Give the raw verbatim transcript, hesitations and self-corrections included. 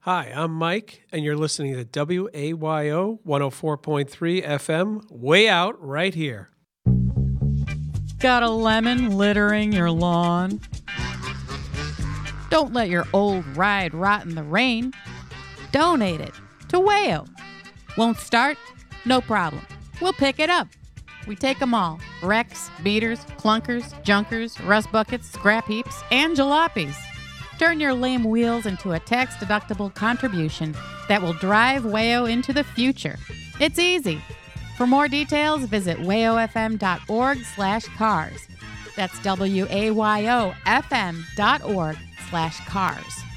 Hi, I'm Mike, and you're listening to W A Y O one oh four point three F M, way out right here. Got a lemon littering your lawn? Don't let your old ride rot in the rain. Donate it to Wayo. Won't start? No problem. We'll pick it up. We take them all. Wrecks, beaters, clunkers, junkers, rust buckets, scrap heaps, and jalopies. Turn your lame wheels into a tax-deductible contribution that will drive Wayo into the future. It's easy. For more details, visit wayofm.org slash cars. That's W A Y O F M dot org slash cars.